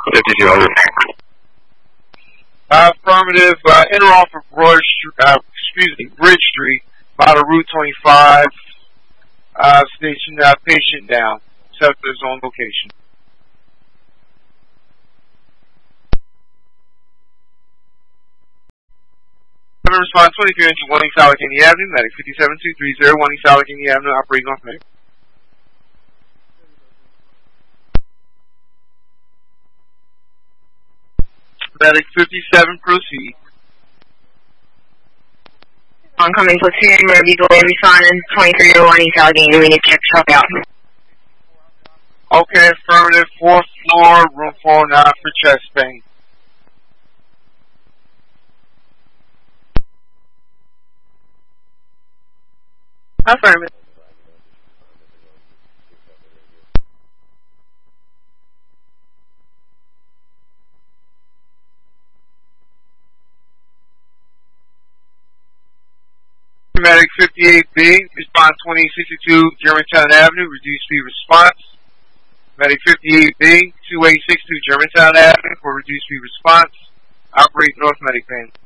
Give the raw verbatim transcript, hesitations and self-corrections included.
fifty-two hundred. Uh, affirmative, uh, enter off of Broad Street, uh, excuse me, Bridge Street, out of Route twenty-five, uh, station, uh, patient down, set to his own location. Response twenty-three inches, one East Allegheny Avenue, medic fifty-seven two three zero, one East Allegheny Avenue, operating off medic. Medic fifty-seven, proceed. Oncoming platoon, Motor Vehicle responding, twenty-three oh one East Allegheny, we need to check truck out. Okay, affirmative, fourth floor, room four nine for chest pain. Affirmative. Medic fifty-eight B, respond twenty sixty-two Germantown Avenue, reduced speed response. Medic fifty-eight B, two eight six two Germantown Avenue for reduced speed response. Operate North Medic Van.